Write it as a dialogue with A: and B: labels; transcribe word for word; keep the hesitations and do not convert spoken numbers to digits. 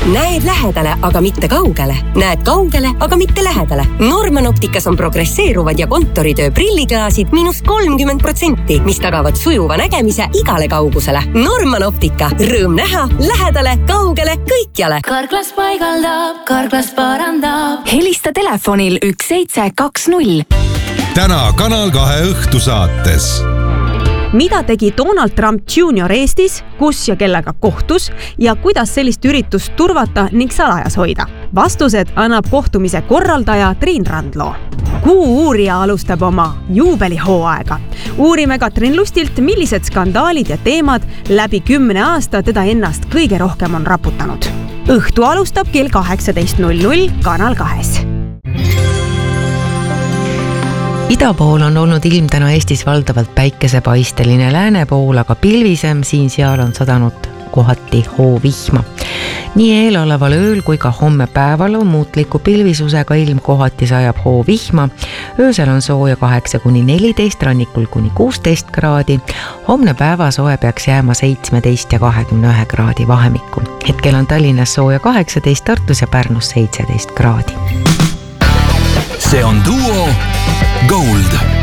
A: näed lähedale, aga mitte kaugele. Näed kaugele, aga mitte lähedale. Norman Opticas on progresseeruvad ja kontoritöö prilliklaasid miinus kolmkümmend protsenti, mis tagavad sujuva nägemise igale kaugusele. Norman Optica. Rõõm näha, lähedale, kaugele, kõikjale.
B: Karklas paigaldab, Karklas parandab.
C: Helista telefonil üks seitse kaks null.
D: Täna Kanal kahe õhtusaates.
E: Mida tegi Donald Trump junior Eestis, kus ja kellega kohtus ja kuidas sellist üritust turvata ning salajas hoida? Vastused annab kohtumise korraldaja Triin Randloo. Kuu uurija alustab oma juubelihooaega. Uurime Katrin Lustilt, millised skandaalid ja teemad läbi kümne aasta teda ennast kõige rohkem on raputanud. Õhtu alustab kell kaheksateist null null Kanal kahes.
F: Ida pool on olnud ilm täna Eestis valdavalt päikesepaisteline, lääne pool aga pilvisem, siin-seal on sadanud kohati hoovihma. Nii eeloleval ööl kui ka homme päeval on muutliku pilvisusega ilm, kohati sajab hoovihma. Öösel on sooja kaheksa kuni neliteist, rannikul kuni kuusteist kraadi. Homne päevasoe peaks jääma seitsmeteist ja kahekümne ühe kraadi vahemikku. Hetkel on Tallinnas sooja kaheksateist, Tartus ja Pärnus seitseteist kraadi.
G: See on Duo Gold.